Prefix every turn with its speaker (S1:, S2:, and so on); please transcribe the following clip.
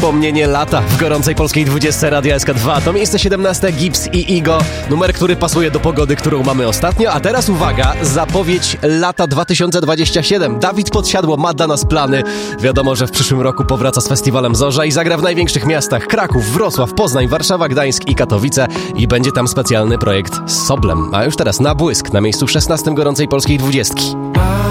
S1: Wspomnienie lata w gorącej polskiej 20 Radia SK2. To miejsce 17 Gibbs i Igo. Numer, który pasuje do pogody, którą mamy ostatnio. A teraz uwaga, zapowiedź lata 2027. Dawid Podsiadło ma dla nas plany. Wiadomo, że w przyszłym roku powraca z festiwalem Zorza i zagra w największych miastach: Kraków, Wrocław, Poznań, Warszawa, Gdańsk i Katowice. I będzie tam specjalny projekt z Soblem. A już teraz na błysk, na miejscu 16 gorącej polskiej 20.